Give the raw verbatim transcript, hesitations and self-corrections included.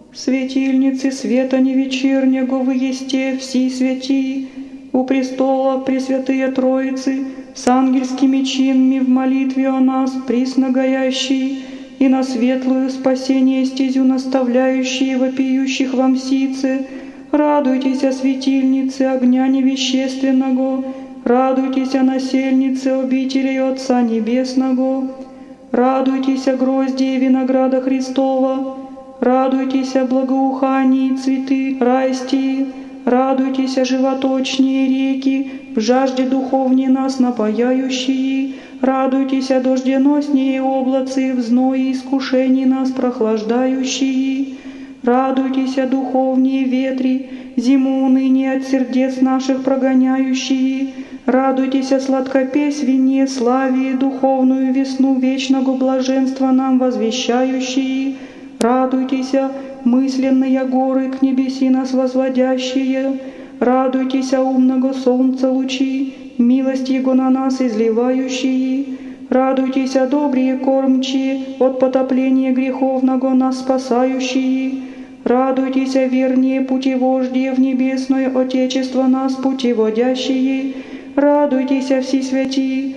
Светильницы света невечернего вы есте все святи, у престола Пресвятые Троицы, с ангельскими чинами в молитве о нас присногоящие, и на светлую спасение стезю наставляющие вопиющих вам сице, радуйтесь о светильнице огня невещественного, радуйтесь о насельнице обителей Отца Небесного, радуйтесь о грозде и винограда Христова, радуйтесь о благоухании цветы райстии, радуйтесь о животочнее реки, в жажде духовней нас напаяющие, радуйтесь о дожденоснее облацы, в зное искушений нас прохлаждающие, радуйтесь о духовнее ветре, зиму уныние от сердец наших прогоняющие, радуйтесь о сладкопесвенне, славе, духовную весну вечного блаженства нам возвещающие, радуйтесь, мысленные горы к небеси нас возводящие, радуйтесь, умного солнца лучи, милость Его на нас изливающие, радуйтесь, добрые кормчие, от потопления греховного нас спасающие, радуйтесь, вернее путевождие в небесное Отечество нас путеводящие, радуйтесь, все святии,